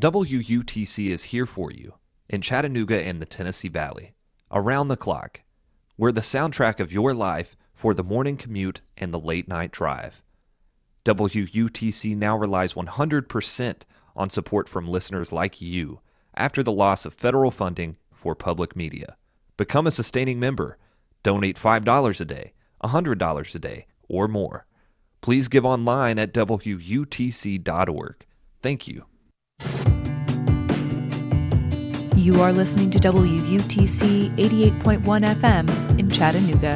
WUTC is here for you in Chattanooga and the Tennessee Valley, around the clock. We're the soundtrack of your life for the morning commute and the late night drive. WUTC now relies 100% on support from listeners like you after the loss of federal funding for public media. Become a sustaining member. Donate $5 a day, $100 a day, or more. Please give online at WUTC.org. Thank you. You are listening to WUTC 88.1 FM in Chattanooga.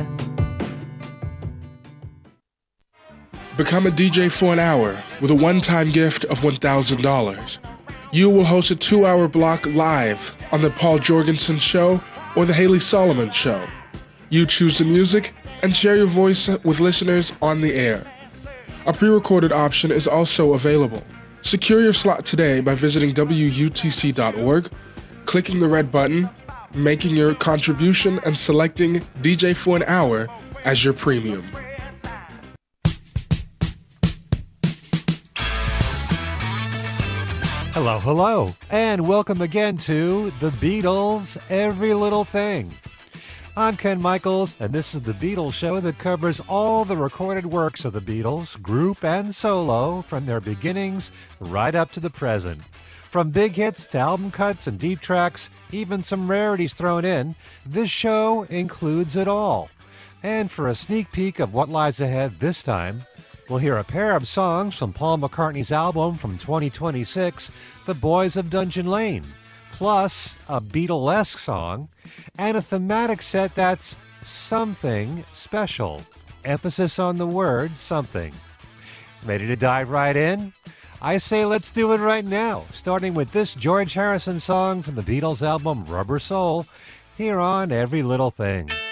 Become a DJ for an hour with a one-time gift of $1,000. You will host a 2-hour block live on The Paul Jorgensen Show or The Haley Solomon Show. You choose the music and share your voice with listeners on the air. A pre-recorded option is also available. Secure your slot today by visiting WUTC.org, clicking the red button, making your contribution, and selecting DJ for an hour as your premium. Hello, hello, and welcome again to The Beatles, Every Little Thing. I'm Ken Michaels, and this is The Beatles Show that covers all the recorded works of the Beatles, group and solo, from their beginnings right up to the present. From big hits to album cuts and deep tracks, even some rarities thrown in, this show includes it all. And for a sneak peek of what lies ahead this time, we'll hear a pair of songs from Paul McCartney's album from 2026, The Boys of Dungeon Lane, plus a Beatlesque song, and a thematic set that's something special. Emphasis on the word something. Ready to dive right in? I say let's do it right now, starting with this George Harrison song from the Beatles album Rubber Soul, here on Every Little Thing.